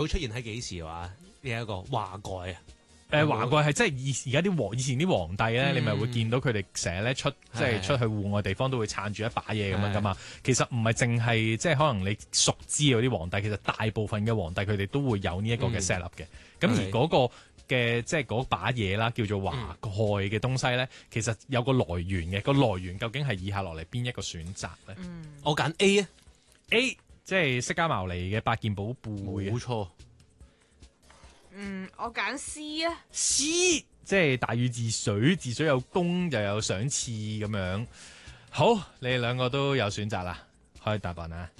會出現喺幾時話呢一個華蓋啊？ 華蓋係即係而家以前啲皇帝咧，你咪會見到佢哋成日咧出即係出去戶外地方都會撐住一把嘢咁樣噶嘛。其實唔係淨係即係可能你熟知嗰啲皇帝，其實大部分嘅皇帝佢哋都會有呢一個嘅 set up 嘅。咁而嗰個嘅即係嗰把嘢啦，叫做華蓋嘅東西咧，其實有個來源嘅。個來源究竟係以下落嚟邊一個選擇咧？ 我揀 A 啊 ，A 即係釋迦牟尼嘅8件寶貝。 冇錯。 我揀 C 啊 C 即係大禹治水，治水有功又有賞賜咁樣。好，你哋兩個都有選擇啦，開答案啊！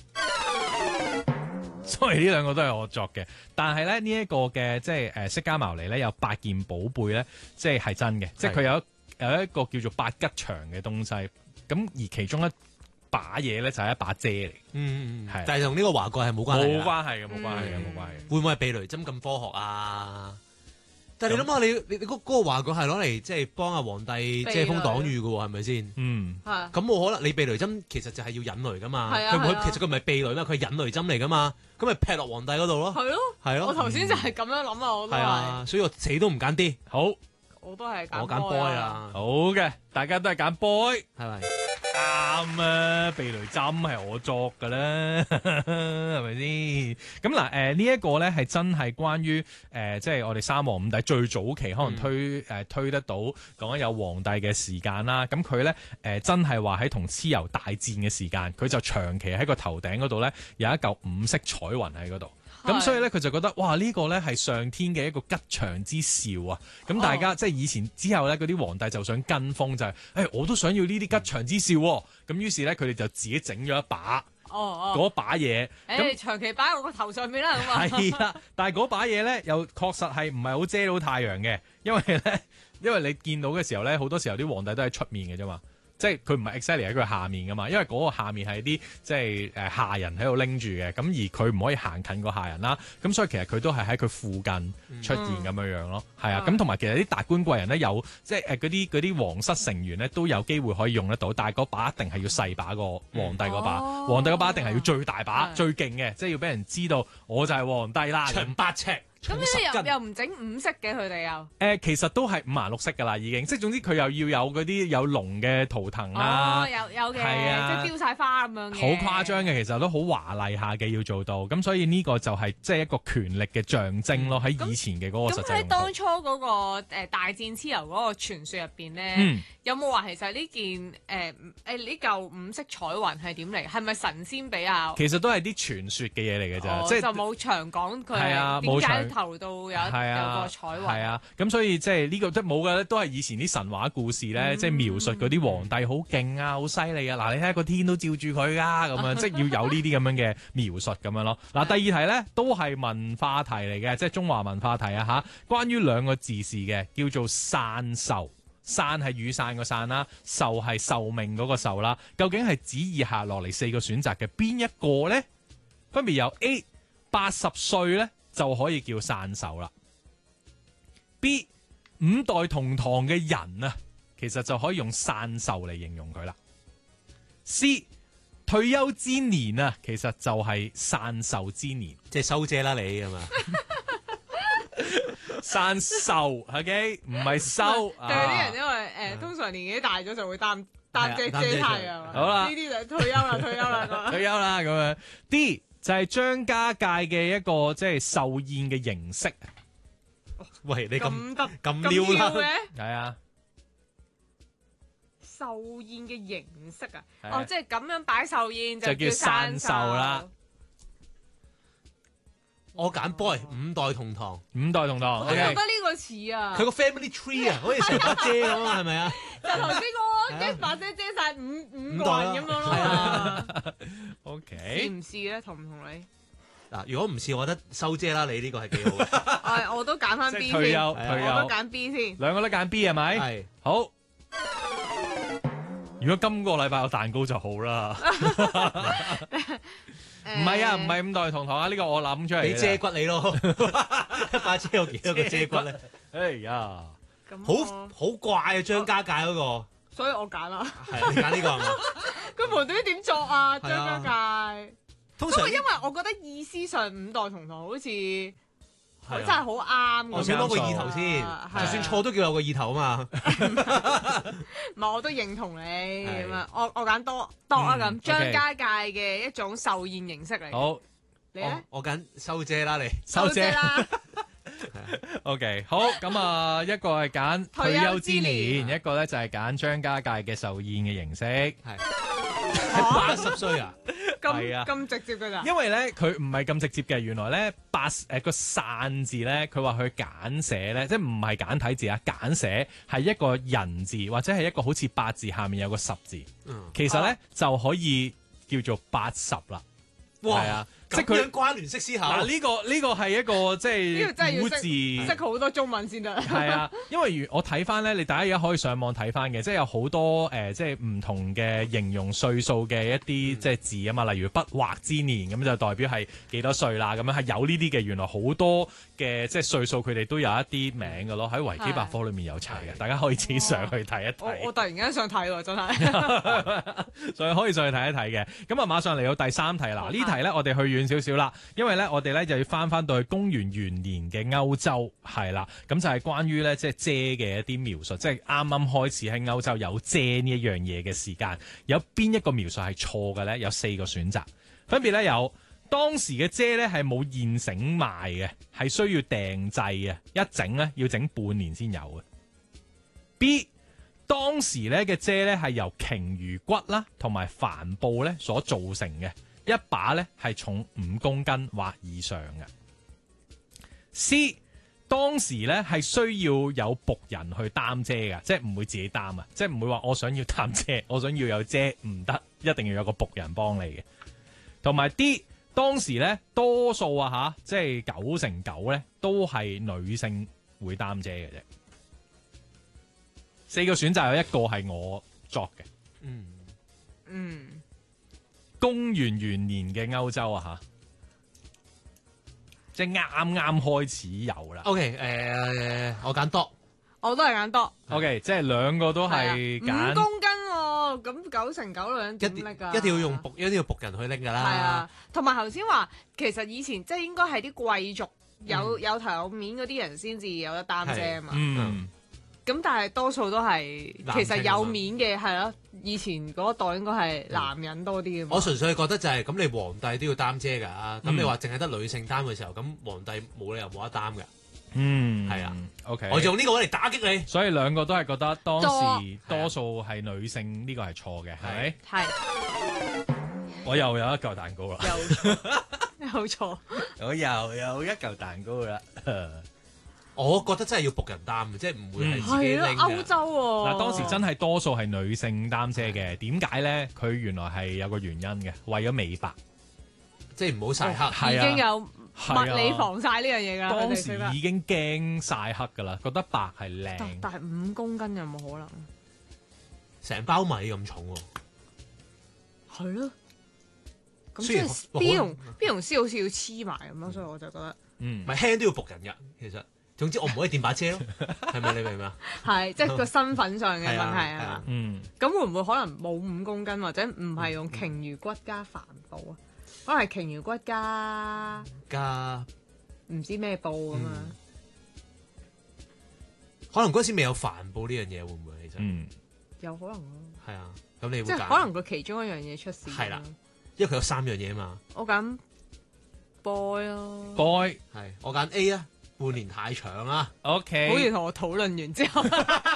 雖然呢兩個都係我作嘅，但係咧呢一個嘅即係釋迦牟尼咧有8件寶貝咧，即係真嘅，即係佢有一個叫做8吉祥嘅東西，咁而其中一把嘢咧就係一把遮嚟，係， 但係同呢個華蓋係冇關係， 冇關係嘅，冇關係嘅，冇關係。 會唔會係避雷針咁科學啊？但係你諗下，你嗰個華蓋係攞嚟即係幫阿皇帝遮風擋雨嘅喎，係咪先？咁冇可能，你避雷針其實就係要引雷噶嘛。其實佢唔係避雷咩？佢係引雷針嚟噶嘛。咁咪劈落皇帝嗰度咯。係咯。 我頭先就係咁樣諗啊，我都係。 所以我死都唔揀 D。好， 我都係揀。 我揀 boy 啊。 好嘅，大家都係揀 boy， 係咪？ 啱啊！避雷針係我作㗎啦，係咪先？咁嗱，呢一個咧係真係關於即係我哋三皇五帝最早期可能推得到講緊有皇帝嘅時間啦。咁佢咧真係話喺同蚩尤大戰嘅時間，佢就長期喺個頭頂嗰度咧有一嚿五色彩雲喺嗰度。咁所以咧，佢就覺得哇，呢個咧係上天嘅一個吉祥之兆啊！咁大家即係以前之後咧，嗰啲皇帝就想跟風，就係我都想要呢啲吉祥之兆喎。咁於是咧，佢哋就自己整咗一把嗰把嘢。 咁長期擺喺我個頭上面啦，咁啊。 係啦，但係嗰把嘢咧，又確實係唔係好遮到太陽嘅，因為你見到嘅時候咧，好多時候啲皇帝都喺出面嘅啫嘛。即係佢唔係 exactly 喺佢下面噶嘛，因為嗰個下面係啲即係下人喺度拎住嘅，咁而佢唔可以行近個下人啦，咁所以其實佢都係喺佢附近出現咁樣樣咯，係啊，咁同埋其實啲達官貴人咧有即係嗰啲皇室成員咧都有機會可以用得到，但係嗰把一定係要細把過皇帝嗰把，皇帝嗰把一定係要最大把、最勁嘅，即係要俾人知道我就係皇帝啦， 長8尺。 咁你又唔整五色嘅佢哋又？ 其實都係五顏六色㗎啦，已經。即係總之佢又要有嗰啲有龍嘅圖騰啦。 有嘅，即係標晒花咁樣嘅。 好誇張嘅，其實都好華麗下嘅要做到。咁所以呢個就係即係一個權力嘅象徵咯。喺以前嘅嗰個實際。咁喺當初嗰個大戰蚩尤嗰個傳說入邊咧，有冇話其實呢件呢嚿五色彩雲係點嚟？係咪神仙俾啊？ 其實都係啲傳說嘅嘢嚟嘅咋，即係就冇長講佢係點解頭到有個彩雲。 係啊，咁所以即係呢個即係冇嘅咧，都係以前啲神話故事咧，即係描述嗰啲皇帝好勁啊，好犀利啊！嗱，你睇下個天都照住佢啊，咁樣即係要有呢啲咁樣嘅描述咁樣咯。嗱，第二題咧都係文化題嚟嘅，即係中華文化題啊嚇，關於兩個字事嘅，叫做散壽。散係雨傘個傘啦，壽係壽命嗰個壽啦。究竟係指以下落嚟4個選擇嘅邊一個咧？分別有 A 80歲咧就可以叫散壽啦。B 5代同堂嘅人啊，其實就可以用散壽嚟形容佢啦。C 退休之年啊，其實就係散壽之年， 即係收遮啦你係嘛？ 散壽 OK， 唔係收。 對啲人因為通常年紀大咗就會擔遮太陽。 好啦， 呢啲就退休啦， 退休啦咁樣。D 就係張家界嘅一個即係壽宴嘅形式。 喂，你咁撩啦？ 係啊， 壽宴嘅形式啊，即係咁樣擺壽宴就叫散壽啦。 我揀 boy 5代同堂 ，5代同堂。 我覺得呢個似啊， 佢個 family tree 啊，好似成把遮咁啊，係咪啊？ 就頭先嗰個把遮遮晒五個人咁樣咯。 係啊。 OK。 試唔試咧？同唔同你？ 嗱，如果唔試，我覺得收遮啦，你呢個係幾好嘅。 我都揀翻 B 先。 退休， 我都揀 B 先。 兩個都揀 B 係咪？ 係。 好。如果今個禮拜有蛋糕就好啦。唔係啊，唔係5代同堂啊，呢個我諗出嚟。俾遮骨你咯，一把遮有幾多個遮骨咧？ 哎呀， 好怪啊！張家界嗰個， 所以我揀啦。 係你揀呢個係嘛？ 佢無端端點作啊？張家界通常因為我覺得意思上五代同堂好似佢真係好啱。 我想攞個意頭先，就算錯都叫有個意頭啊嘛。 唔係，我都認同你咁啊！我揀多啊咁，張家界嘅一種壽宴形式嚟。 好， 你咧？ 我揀收姐啦，你收姐啦。 OK， 好，咁啊，一個係揀退休之年，一個咧就係揀張家界嘅壽宴嘅形式。 係80歲啊？ 係啊， 咁直接㗎咋？ 因為咧佢唔係咁直接嘅，原來咧個散字咧，佢話佢簡寫咧，即係唔係簡體字啊，簡寫係一個人字或者係一個好似八字下面有個十字，其實咧就可以叫做80啦。 哇！ 係啊。 即係佢關聯式思考。 嗱，呢個係一個即係古字， 識好多中文先得。 係啊，因為我睇翻咧，你大家而家可以上網睇翻嘅，即係有好多即係唔同嘅形容歲數嘅一啲即係字啊嘛，例如不惑之年咁就代表係幾多歲啦，咁樣係有呢啲嘅。原來好多嘅即係歲數，佢哋都有一啲名嘅咯，喺維基百科裏面有齊嘅，大家可以自己上去睇一睇。 我突然間想睇喎，真係。 所以可以上去睇一睇嘅。咁啊，馬上嚟到第三題啦。呢題咧，我哋去遠少少啦，因為咧我哋咧就要翻到去公元元年嘅歐洲，係啦，咁就係關於咧即係遮嘅一啲描述，即係啱啱開始喺歐洲有遮呢一樣嘢嘅時間，有邊一個描述係錯嘅咧？有4個選擇，分別咧有當時嘅遮咧係冇現成賣嘅，係需要訂製嘅，一整咧要整半年先有嘅。B 當時咧嘅遮咧係由鯨魚骨啦同埋帆布咧所造成嘅。一把咧係重5公斤或以上嘅。C 當時咧係需要有僕人去擔遮嘅，即係唔會自己擔啊，即係唔會話我想要擔遮，我想要有遮唔得，一定要有個僕人幫你嘅。同埋 D 當時咧多數啊即係9成9咧都係女性會擔遮嘅啫。4個選擇有一個係我作嘅。公元元年嘅歐洲啊即係啱啱開始有啦。 OK， 我揀多， 我都係揀多。 OK， 即係兩個都係揀 5公斤喎，咁9成9女人點拎啊？ 一定要僕人去拎㗎啦。 係啊，同埋頭先話，其實以前即係應該係啲貴族有頭有面嗰啲人先至有得擔遮啊嘛。咁但係多數都係其實有面嘅係咯，以前嗰一代應該係男人多啲嘅。 我純粹覺得就係咁，你皇帝都要擔遮㗎。咁你話淨係得女性擔嘅時候，咁皇帝冇理由冇得擔㗎。係啊。 OK， 我用呢個嚟打擊你。 所以兩個都係覺得當時多數係女性，呢個係錯嘅，係咪？ 係。 我又有一嚿蛋糕啦。 有錯。 我又有一嚿蛋糕啦。 我覺得真係要僕人擔嘅，即係唔會係自己拎嘅。 歐洲喎。 嗱，當時真係多數係女性擔遮嘅，點解咧？佢原來係有個原因嘅，為咗美白， 即係唔好曬黑。 已經有物理防曬呢樣嘢㗎。 當時已經驚曬黑㗎啦，覺得白係靚。 但係5公斤有冇可能？ 成包米咁重喎。 係咯。咁即係邊同絲好似要黐埋咁咯，所以我就覺得， 咪輕都要僕人㗎，其實。總之我唔可以掂把遮咯，係咪你明唔明啊？ 係，即係個身份上嘅問題係嘛？咁會唔會可能冇5公斤，或者唔係用鯨魚骨加帆布啊？可能係鯨魚骨加唔知咩布咁啊？可能嗰時未有帆布呢樣嘢，會唔會其實？ 有可能咯。 係啊，咁你會即係可能佢其中一樣嘢出事。 係啦，因為佢有3樣嘢啊嘛。 我揀 boy 咯。 boy 係，我揀 A 啊。半年太長啦。 OK， 好似同我討論完之後，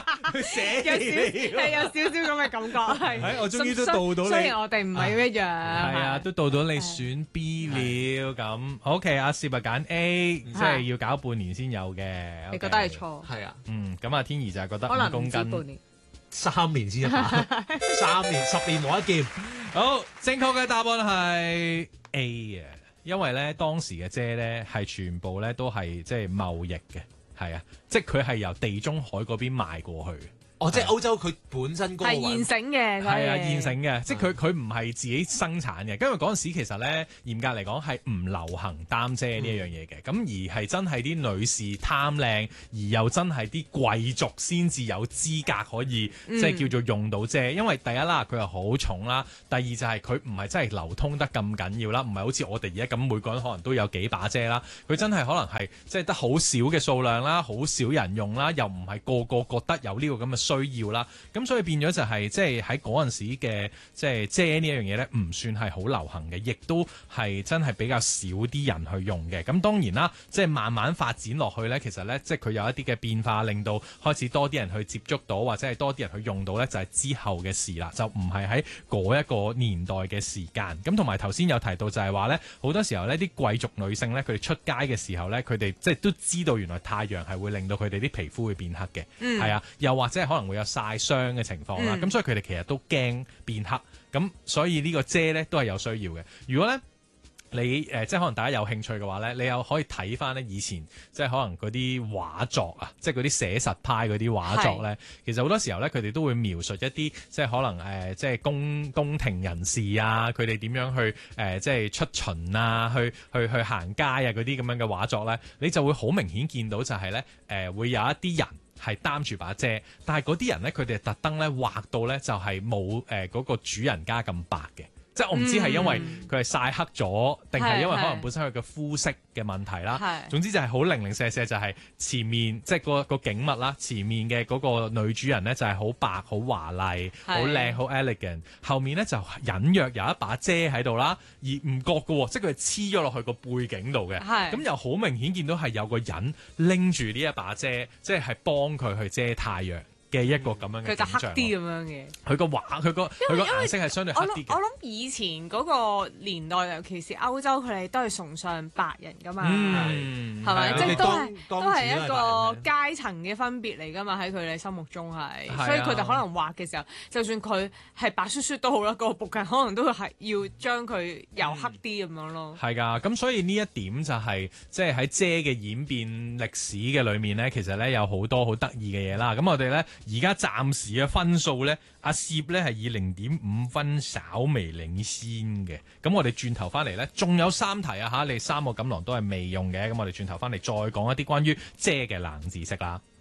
有少少咁嘅感覺係。 我終於都到到你。 雖然我哋唔係一樣。 係啊，都到到你選 B 了咁。OK，阿攝啊揀 A，即係要搞半年先有嘅。 你覺得係錯？ 係啊。 咁啊天怡就係覺得 5 公斤。 半年。 3年先一把，3年10年磨一劍。 好，正確嘅答案係 A 啊。因為咧當時嘅遮咧係全部咧都係即係貿易嘅，係啊，即係佢係由地中海嗰邊賣過去， 哦，即係歐洲佢本身嗰個係現成嘅， 係啊現成嘅，即係佢唔係自己生產嘅。因為嗰陣時其實咧嚴格嚟講係唔流行擔遮呢一樣嘢嘅，咁而係真係啲女士貪靚，而又真係啲貴族先至有資格可以即係叫做用到遮。因為第一啦，佢又好重啦；第二就係佢唔係真係流通得咁緊要啦，唔係好似我哋而家咁每個人可能都有幾把遮啦。佢真係可能係即係得好少嘅數量啦，好少人用啦，又唔係個個覺得有呢個咁嘅需要啦，咁所以變咗就係即係喺嗰陣時嘅即係遮呢一樣嘢咧，唔算係好流行嘅，亦都係真係比較少啲人去用嘅。咁當然啦，即係慢慢發展落去咧，其實咧即係佢有一啲嘅變化，令到開始多啲人去接觸到，或者係多啲人去用到咧，就係之後嘅事啦，就唔係喺嗰一個年代嘅時間。咁同埋頭先有提到就係話咧，好多時候呢啲貴族女性咧，佢哋出街嘅時候咧，佢哋即係都知道原來太陽係會令到佢哋啲皮膚會變黑嘅，係啊，又或者係可能會有曬傷嘅情況啦，咁所以佢哋其實都驚變黑，咁所以呢個遮咧都係有需要嘅。如果咧你即係可能大家有興趣嘅話咧，你又可以睇翻咧以前即係可能嗰啲畫作啊，即係嗰啲寫實派嗰啲畫作咧，其實好多時候咧佢哋都會描述一啲即係可能即係宮廷人士啊，佢哋點樣去即係出巡啊，去行街啊嗰啲咁樣嘅畫作咧，你就會好明顯見到就係咧會有一啲人係擔住把遮，但係嗰啲人咧佢哋特登咧畫到咧就係冇嗰個主人家咁白嘅。即係我唔知係因為佢係曬黑咗，定係因為可能本身佢嘅膚色嘅問題啦。總之就係好零零舍舍，就係前面即係個景物啦，前面嘅嗰個女主人咧就係好白、好華麗、好靚、好 elegant， 後面咧就隱約有一把遮喺度啦，而唔覺嘅喎，即係佢係黐咗落去個背景度嘅。咁又好明顯見到係有個人拎住呢一把遮，即係幫佢去遮太陽嘅一個咁樣嘅景象，佢就黑啲咁樣嘅。佢個顏色係相對黑啲嘅。 我諗以前嗰個年代，尤其是歐洲，佢哋都係崇尚白人噶嘛，係咪？即係都係一個階層嘅分別嚟噶嘛，喺佢哋心目中係。所以佢哋可能畫嘅時候，就算佢係白雪雪都好啦，個僕人可能都係要將佢油黑啲咁樣咯。 係㗎，咁所以呢一點就係即係喺遮嘅演變歷史嘅裏面咧，其實咧有好多好得意嘅嘢啦。咁我哋咧。而家暫時嘅分數咧，阿攝咧係以0.5分稍微領先嘅。咁我哋轉頭翻嚟咧，仲有3題啊嚇，你3個錦囊都係未用嘅。咁我哋轉頭翻嚟再講一啲關於遮嘅冷知識啦。